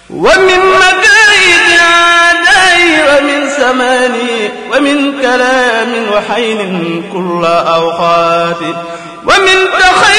ومن مكايد أعدائي ومن زماني ومن كلام وحين كل أوقات ومن